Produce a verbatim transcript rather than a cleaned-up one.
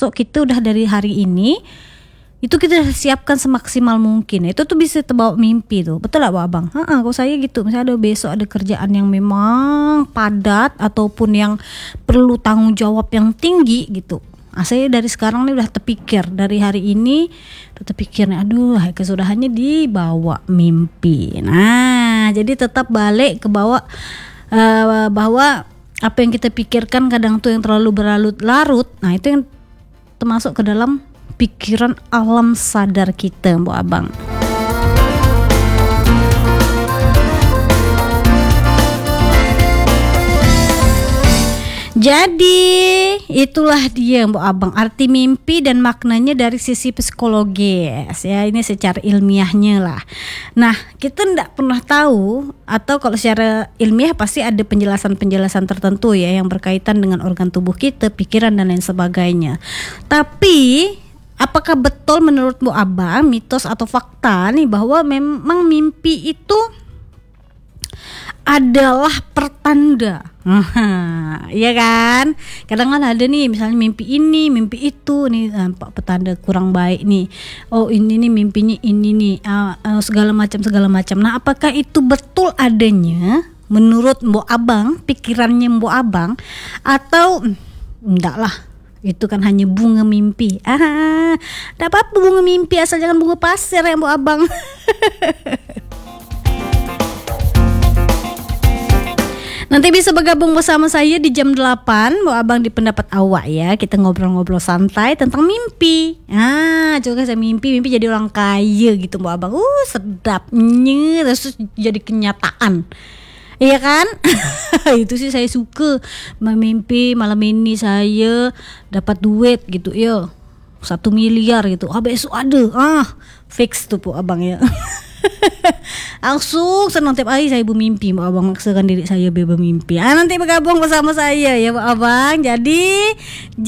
termasuk kita udah dari hari ini itu kita siapkan semaksimal mungkin. Itu tuh bisa terbawa mimpi tuh. Betul gak Mbak Abang? Heeh, kalau saya gitu. Misalnya ada besok ada kerjaan yang memang padat ataupun yang perlu tanggung jawab yang tinggi gitu. Nah, saya dari sekarang nih udah terpikir, dari hari ini udah terpikir nih, aduh kesudahannya dibawa mimpi. Nah, jadi tetap balik ke bawah uh, bahwa apa yang kita pikirkan kadang tuh yang terlalu berlarut-larut. Nah, itu yang termasuk ke dalam pikiran alam sadar kita, Mbak Abang. Jadi itulah dia Mbak Abang, arti mimpi dan maknanya dari sisi psikologis ya, ini secara ilmiahnya lah. Nah, kita tidak pernah tahu, atau kalau secara ilmiah pasti ada penjelasan-penjelasan tertentu ya yang berkaitan dengan organ tubuh kita, pikiran dan lain sebagainya. Tapi apakah betul menurut Mbak Abang, mitos atau fakta nih bahwa memang mimpi itu adalah pertanda? Iya kan? Kadang kan ada nih misalnya mimpi ini, mimpi itu nih, nampak petanda kurang baik nih. Oh ini nih mimpinya ini nih, uh, uh, segala macam segala macam. Nah, apakah itu betul adanya menurut Mbok Abang, pikirannya Mbok Abang, atau enggak lah, itu kan hanya bunga mimpi. Ah, enggak apa-apa bunga mimpi asal jangan bunga pasir ya Mbok Abang. Nanti bisa bergabung bersama saya di jam delapan, Mbak Abang, di pendapat awak ya. Kita ngobrol-ngobrol santai tentang mimpi. Ah, coba saya mimpi, mimpi jadi orang kaya gitu Mbak Abang. Uh, sedapnya, terus jadi kenyataan. Iya kan? Itu sih saya suka. Mimpi malam ini saya dapat duit gitu ya. Satu miliar gitu. Ah, besok ada. Ah, fix tuh Mbak Abang ya. Langsung senang tiap hari saya bermimpi, Mbak Abang, maksakan diri saya bermimpi. Ah, nanti bergabung bersama saya ya Mbak Abang. Jadi